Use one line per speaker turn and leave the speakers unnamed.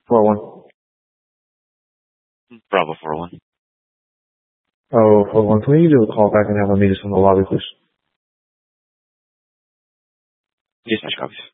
4-1.
Bravo 4-1.
Oh, 4-1. Can we do a call back and have a meeting from the lobby, please?
Dispatch copies.